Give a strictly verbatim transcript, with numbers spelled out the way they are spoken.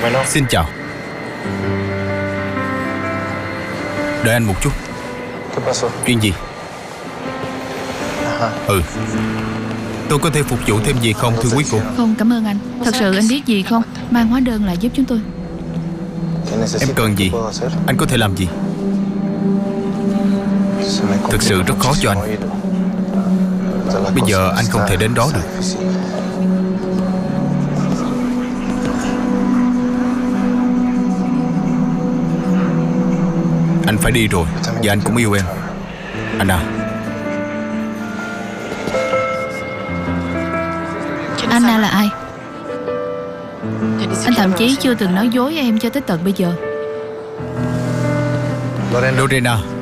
Xin chào. Đợi anh một chút. Chuyện gì? Ừ. Tôi có thể phục vụ thêm gì không thưa quý cô? Không, cảm ơn anh. Thật sự anh biết gì không? Mang hóa đơn lại giúp chúng tôi. Em cần gì? Anh có thể làm gì? Thực sự rất khó cho anh. Bây giờ anh không thể đến đó được. Anh phải đi rồi. Và anh cũng yêu em. Anna. Anna là ai? Anh thậm chí chưa từng nói dối em cho tới tận bây giờ. Lorena.